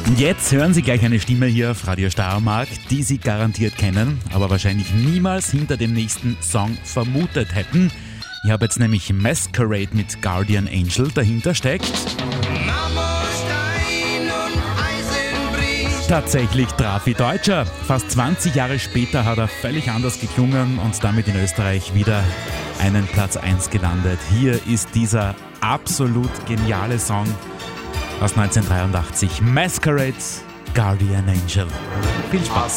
Und jetzt hören Sie gleich eine Stimme hier auf Radio Steiermark, die Sie garantiert kennen, aber wahrscheinlich niemals hinter dem nächsten Song vermutet hätten. Ich habe jetzt nämlich Masquerade mit Guardian Angel dahinter steckt. Tatsächlich Trafi Deutscher. Fast 20 Jahre später hat er völlig anders geklungen und damit in Österreich wieder einen Platz 1 gelandet. Hier ist dieser absolut geniale Song aus 1983, Masquerade, Guardian Angel. Viel Spaß!